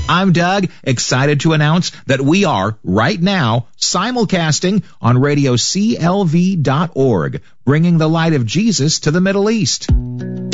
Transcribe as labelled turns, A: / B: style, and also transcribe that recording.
A: I'm Doug, excited to announce that we are, right now, simulcasting on radio CLV.org, bringing the light of Jesus to the Middle East.